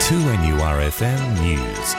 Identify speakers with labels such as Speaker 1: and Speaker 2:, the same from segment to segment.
Speaker 1: 2NURFM News.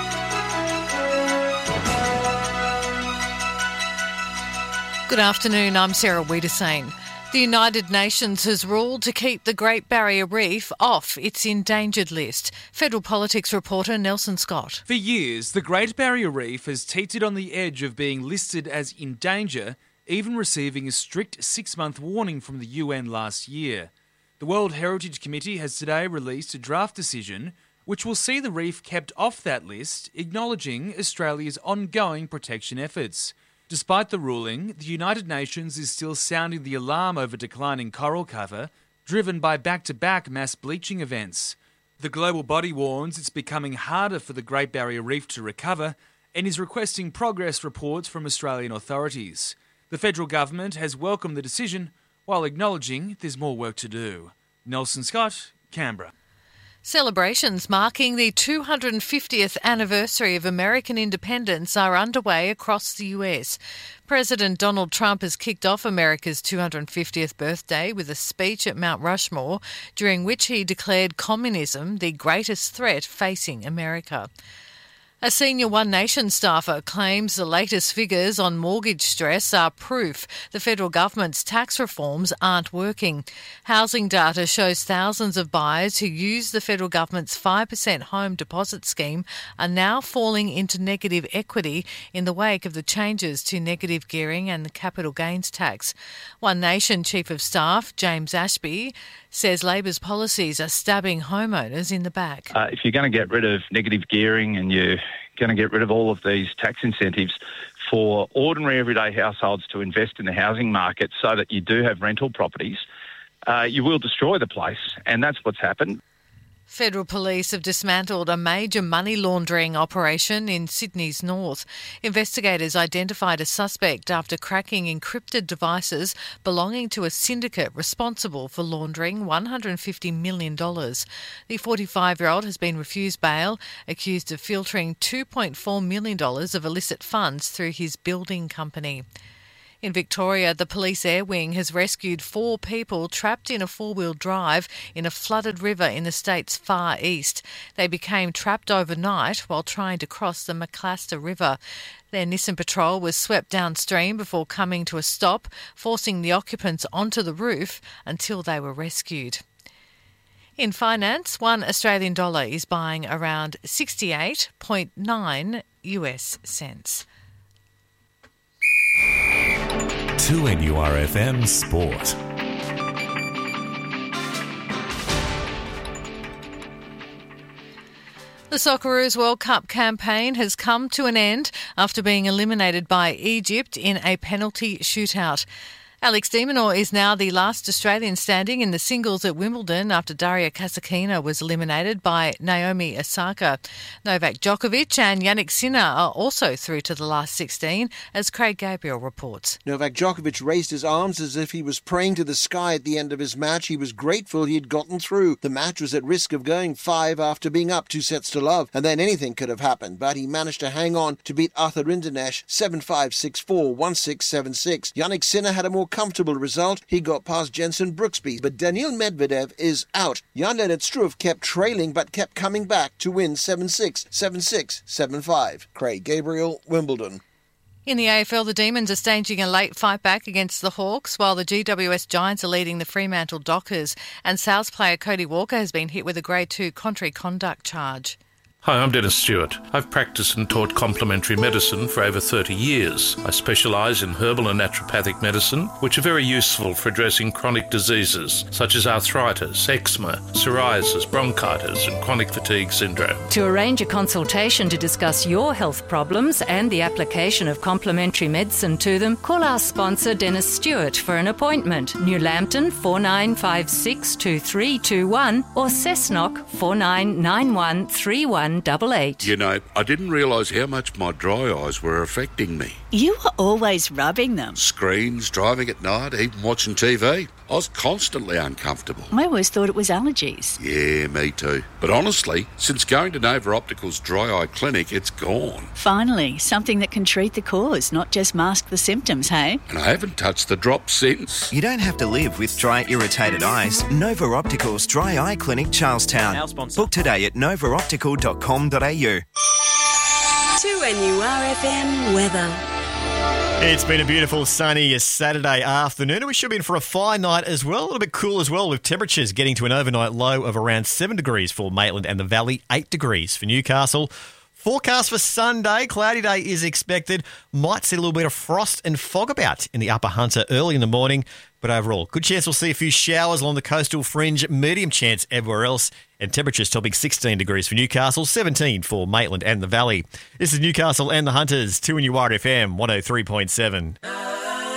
Speaker 2: Good afternoon, I'm Sarah Wiedersane. The United Nations has ruled to keep the Great Barrier Reef off its endangered list. Federal Politics reporter Nelson Scott.
Speaker 3: For years, the Great Barrier Reef has teetered on the edge of being listed as in danger, even receiving a strict 6-month warning from the UN last year. The World Heritage Committee has today released a draft decision which will see the reef kept off that list, acknowledging Australia's ongoing protection efforts. Despite the ruling, the United Nations is still sounding the alarm over declining coral cover, driven by back-to-back mass bleaching events. The global body warns it's becoming harder for the Great Barrier Reef to recover and is requesting progress reports from Australian authorities. The federal government has welcomed the decision, while acknowledging there's more work to do. Nelson Scott, Canberra.
Speaker 2: Celebrations marking the 250th anniversary of American independence are underway across the US. President Donald Trump has kicked off America's 250th birthday with a speech at Mount Rushmore, during which he declared communism the greatest threat facing America. A senior One Nation staffer claims the latest figures on mortgage stress are proof the federal government's tax reforms aren't working. Housing data shows thousands of buyers who use the federal government's 5% home deposit scheme are now falling into negative equity in the wake of the changes to negative gearing and the capital gains tax. One Nation Chief of Staff James Ashby says Labor's policies are stabbing homeowners in the back.
Speaker 4: If you're going to get rid of negative gearing and you're going to get rid of all of these tax incentives for ordinary everyday households to invest in the housing market so that you do have rental properties, you will destroy the place, and that's what's happened.
Speaker 2: Federal police have dismantled a major money laundering operation in Sydney's north. Investigators identified a suspect after cracking encrypted devices belonging to a syndicate responsible for laundering $150 million. The 45-year-old has been refused bail, accused of filtering $2.4 million of illicit funds through his building company. In Victoria, the Police Air Wing has rescued 4 people trapped in a 4-wheel drive in a flooded river in the state's far east. They became trapped overnight while trying to cross the Maclaster River. Their Nissan Patrol was swept downstream before coming to a stop, forcing the occupants onto the roof until they were rescued. In finance, $1 Australian dollar is buying around 68.9 US cents.
Speaker 1: 2NURFM Sport.
Speaker 2: The Socceroos World Cup campaign has come to an end after being eliminated by Egypt in a penalty shootout. Alex de Minaur is now the last Australian standing in the singles at Wimbledon after Daria Kasatkina was eliminated by Naomi Osaka. Novak Djokovic and Jannik Sinner are also through to the last 16, as Craig Gabriel reports.
Speaker 5: Novak Djokovic raised his arms as if he was praying to the sky at the end of his match. He was grateful he had gotten through. The match was at risk of going 5 after being up 2-0, and then anything could have happened, but he managed to hang on to beat Arthur Rinderknech 7-5, 6-4, 1-6, 7-6. Jannik Sinner had a more comfortable result. He got past Jenson Brooksby, but Daniil Medvedev is out. Jan-Lennart Struff kept trailing but kept coming back to win 7-6, 7-6, 7-5. Craig Gabriel, Wimbledon.
Speaker 2: In the AFL, the Demons are staging a late fight back against the Hawks, while the GWS Giants are leading the Fremantle Dockers, and Souths player Cody Walker has been hit with a Grade 2 contrary conduct charge.
Speaker 6: Hi, I'm Dennis Stewart. I've practiced and taught complementary medicine for over 30 years. I specialise in herbal and naturopathic medicine, which are very useful for addressing chronic diseases such as arthritis, eczema, psoriasis, bronchitis and chronic fatigue syndrome.
Speaker 7: To arrange a consultation to discuss your health problems and the application of complementary medicine to them, call our sponsor Dennis Stewart for an appointment. New Lambton 4956 2321 or Cessnock 4991 3188.
Speaker 8: You know, I didn't realise how much my dry eyes were affecting me.
Speaker 9: You were always rubbing them.
Speaker 8: Screens, driving at night, even watching TV. I was constantly uncomfortable.
Speaker 9: I always thought it was allergies.
Speaker 8: Yeah, me too. But honestly, since going to Nova Optical's dry eye clinic, it's gone.
Speaker 9: Finally, something that can treat the cause, not just mask the symptoms, hey?
Speaker 8: And I haven't touched the drop since.
Speaker 10: You don't have to live with dry, irritated eyes. Nova Optical's Dry Eye Clinic, Charlestown.
Speaker 11: Our sponsor.
Speaker 10: Book today at novaoptical.com.au.
Speaker 12: 2NURFM weather.
Speaker 11: It's been a beautiful sunny Saturday afternoon, and we should be in for a fine night as well. A little bit cool as well, with temperatures getting to an overnight low of around 7 degrees for Maitland and the Valley, 8 degrees for Newcastle. Forecast for Sunday, cloudy day is expected. Might see a little bit of frost and fog about in the Upper Hunter early in the morning, but overall, good chance we'll see a few showers along the coastal fringe, medium chance everywhere else, and temperatures topping 16 degrees for Newcastle, 17 for Maitland and the Valley. This is Newcastle and the Hunters, 2NURFM 103.7.